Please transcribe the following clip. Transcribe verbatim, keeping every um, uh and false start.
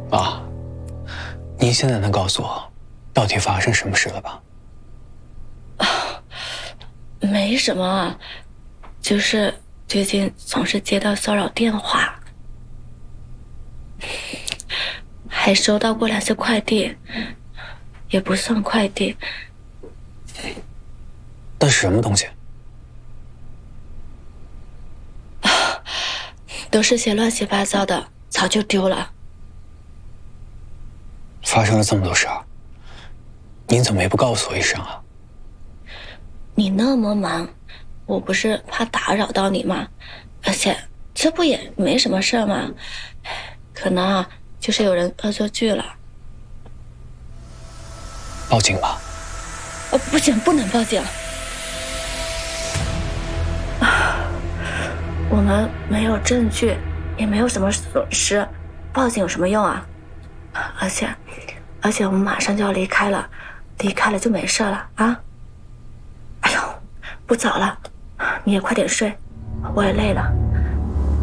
爸，您现在能告诉我，到底发生什么事了吧？ 啊，没什么啊，就是最近总是接到骚扰电话，还收到过两次快递，也不算快递。 那是什么东西？ 啊，都是些乱七八糟的，早就丢了。 发生了这么多事儿，您怎么也不告诉我一声啊？ 你那么忙，我不是怕打扰到你吗？而且这不也没什么事儿吗？可能啊，就是有人恶作剧了。 报警吧。 呃，不行，不能报警。啊，我们没有证据，也没有什么损失，报警有什么用啊？而且，而且我们马上就要离开了，离开了就没事了啊。哎呦，不早了，你也快点睡，我也累了。